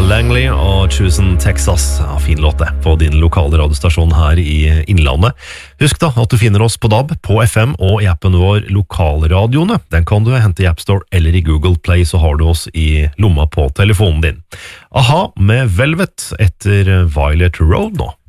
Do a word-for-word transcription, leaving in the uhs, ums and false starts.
Langley og Chosen Texas. Ja, fin låt det, på din lokale radiostasjon her i Innlandet. Husk da at du finner oss på D A B, på F M og i appen vår Lokalradioene. Den kan du hente i App Store eller i Google Play, så har du oss i lomma på telefonen din. Aha med Velvet etter Violet Road nå.